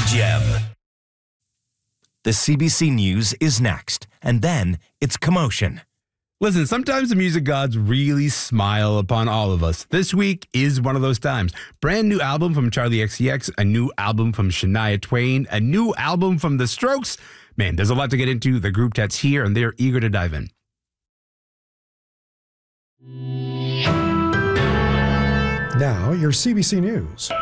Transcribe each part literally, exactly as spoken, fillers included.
G M. The C B C News is next, and then it's Commotion. Listen, sometimes the music gods really smile upon all of us. This week is one of those times. Brand new album from Charlie X C X, a new album from Shania Twain, a new album from The Strokes. Man, there's a lot to get into. The group chat's here, and they're eager to dive in. Now, your C B C News.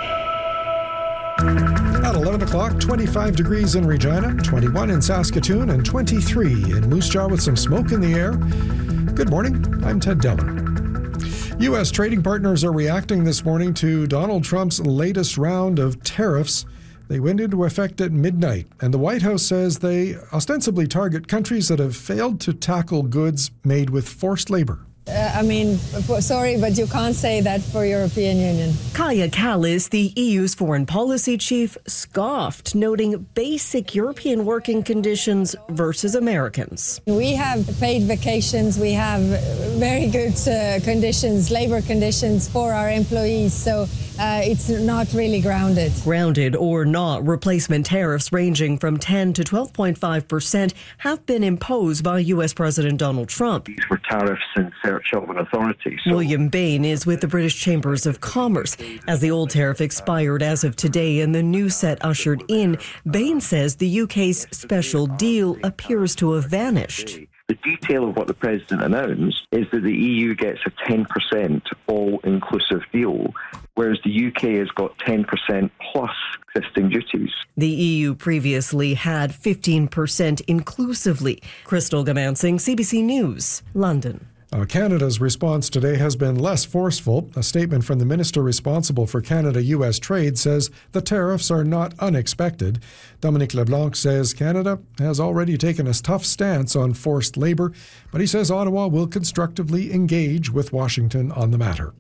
At eleven o'clock, twenty-five degrees in Regina, twenty-one in Saskatoon, and twenty-three in Moose Jaw with some smoke in the air. Good morning, I'm Ted Deller. U S trading partners are reacting this morning to Donald Trump's latest round of tariffs. They went into effect at midnight, and the White House says they ostensibly target countries that have failed to tackle goods made with forced labor. Uh, I mean, sorry, but you can't say that for European Union. Kaja Kallas, the E U's foreign policy chief, scoffed, noting basic European working conditions versus Americans. We have paid vacations. We have very good uh, conditions, labor conditions for our employees. So uh, it's not really grounded. Grounded or not, replacement tariffs ranging from ten to twelve point five percent have been imposed by U S President Donald Trump. These were tariffs in search of an authority. So. William Bain is with the British Chambers of Commerce. As the old tariff expired as of today and the new set ushered in, Bain says the U K's special deal appears to have vanished. The detail of what the President announced is that the E U gets a ten percent all-inclusive deal, whereas the U K has got ten percent plus existing duties. The E U previously had fifteen percent inclusively. Crystal Gamansing, C B C News, London. Uh, Canada's response today has been less forceful. A statement from the minister responsible for Canada-U S trade says the tariffs are not unexpected. Dominic LeBlanc says Canada has already taken a tough stance on forced labor, but he says Ottawa will constructively engage with Washington on the matter.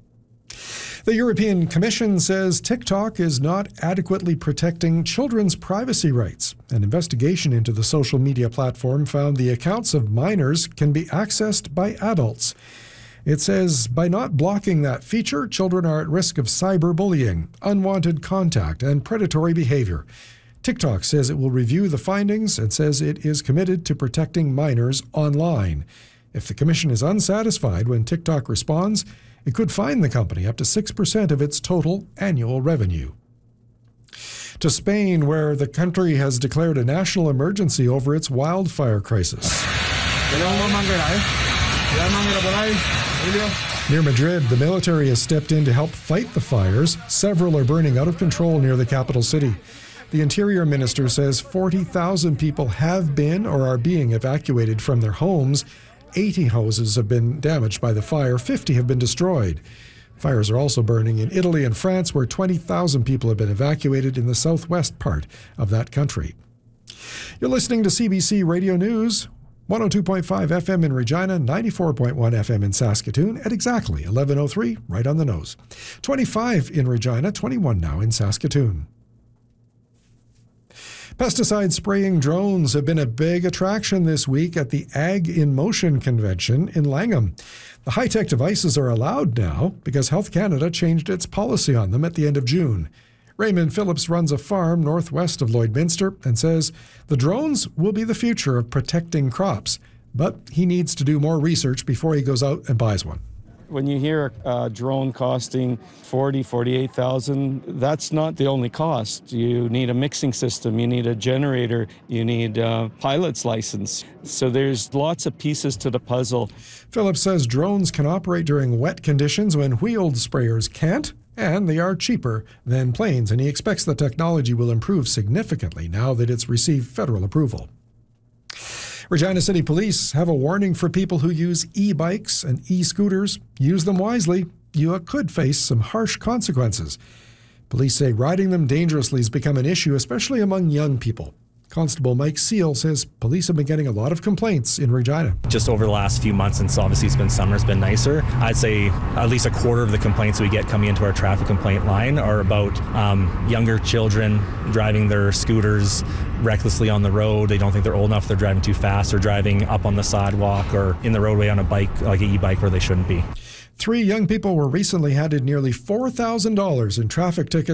The European Commission says TikTok is not adequately protecting children's privacy rights. An investigation into the social media platform found the accounts of minors can be accessed by adults. It says by not blocking that feature, children are at risk of cyberbullying, unwanted contact, and predatory behavior. TikTok says it will review the findings and says it is committed to protecting minors online. If the Commission is unsatisfied when TikTok responds, it could fine the company up to six percent of its total annual revenue. To Spain, where the country has declared a national emergency over its wildfire crisis. Near Madrid, the military has stepped in to help fight the fires. Several are burning out of control near the capital city. The Interior Minister says forty thousand people have been or are being evacuated from their homes. eighty houses have been damaged by the fire, fifty have been destroyed. Fires are also burning in Italy and France, where twenty thousand people have been evacuated in the southwest part of that country. You're listening to C B C Radio News, one oh two point five F M in Regina, ninety-four point one F M in Saskatoon, at exactly eleven oh three, right on the nose. twenty-five in Regina, twenty-one now in Saskatoon. Pesticide spraying drones have been a big attraction this week at the Ag in Motion convention in Langham. The high-tech devices are allowed now because Health Canada changed its policy on them at the end of June. Raymond Phillips runs a farm northwest of Lloydminster and says the drones will be the future of protecting crops, but he needs to do more research before he goes out and buys one. When you hear a drone costing forty, forty-eight thousand, that's not the only cost. You need a mixing system, you need a generator, you need a pilot's license. So there's lots of pieces to the puzzle. Phillips says drones can operate during wet conditions when wheeled sprayers can't, and they are cheaper than planes, and he expects the technology will improve significantly now that it's received federal approval. Regina City Police have a warning for people who use e-bikes and e-scooters. Use them wisely. You could face some harsh consequences. Police say riding them dangerously has become an issue, especially among young people. Constable Mike Seal says police have been getting a lot of complaints in Regina. Just over the last few months, since obviously it's been summer, it's been nicer, I'd say at least a quarter of the complaints we get coming into our traffic complaint line are about um, younger children driving their scooters recklessly on the road. They don't think they're old enough, they're driving too fast, or driving up on the sidewalk or in the roadway on a bike, like an e-bike, where they shouldn't be. Three young people were recently handed nearly four thousand dollars in traffic tickets